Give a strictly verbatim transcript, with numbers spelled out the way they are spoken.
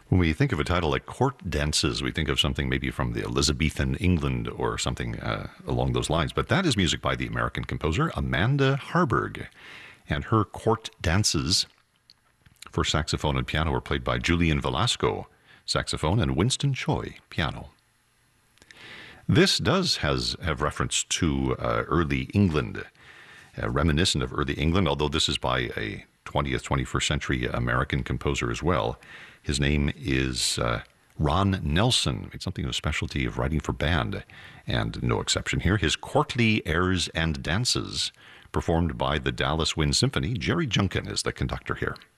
When we think of a title like Court Dances, we think of something maybe from the Elizabethan England or something uh, along those lines. But that is music by the American composer Amanda Harburg. And her Court Dances for saxophone and piano were played by Julian Velasco, saxophone, and Winston Choi, piano. This does has have reference to uh, early England, uh, reminiscent of early England, although this is by a twentieth, twenty-first century American composer as well. His name is uh, Ron Nelson. It's something of a specialty of writing for band, and no exception here. His courtly airs and dances, performed by the Dallas Wind Symphony. Jerry Junkin is the conductor here.